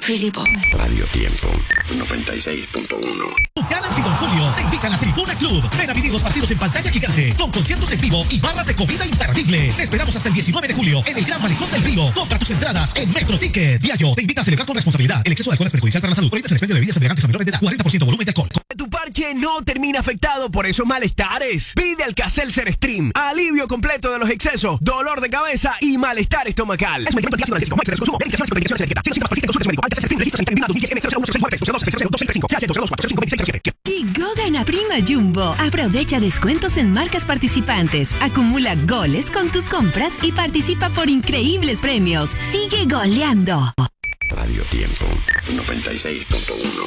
pretty woman. Radio Tiempo 96.1. Buchanan y Don Julio te invitan a Tribuna Club. Ven a vivir los partidos en pantalla gigante, con conciertos en vivo y barras de comida imperdible. Te esperamos hasta el 19 de julio en el Gran Malecón del Río. Compra tus entradas en Metro Ticket. Diallo te invita a celebrar con responsabilidad. El exceso de alcohol es perjudicial para la salud. Prohíbes el expendio de bebidas embriagantes a menores de edad. 40% volumen de alcohol. Tu parche no termina afectado por esos malestares. Pide Alka-Seltzer Stream. Alivio completo de los excesos, dolor de cabeza y malestar estomacal. Es un medicamento analgésico. No exceso de consumo. Medicación sin indicaciones etiqueta. Si los síntomas persisten, consulte a su médico. Alka-Seltzer Stream. Registro interminado. Llegó Gana Prima Jumbo. Aprovecha descuentos en marcas participantes. Acumula goles con tus compras y participa por increíbles premios. Sigue goleando. Radio Tiempo 96.1.